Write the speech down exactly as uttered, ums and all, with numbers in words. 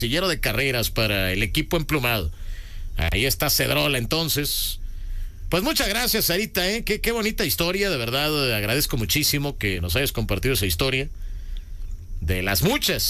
Sillero de carreras para el equipo emplumado. Ahí está Cedrola, entonces. Pues muchas gracias, Sarita, ¿eh? Qué, qué bonita historia, de verdad. Agradezco muchísimo que nos hayas compartido esa historia. De las muchas